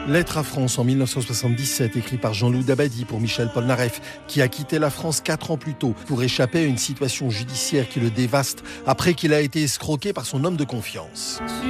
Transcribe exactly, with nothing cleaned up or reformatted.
Lettre à France en mille neuf cent soixante-dix-sept, écrit par Jean-Loup Dabadi pour Michel Polnareff, qui a quitté la France quatre ans plus tôt pour échapper à une situation judiciaire qui le dévaste après qu'il a été escroqué par son homme de confiance.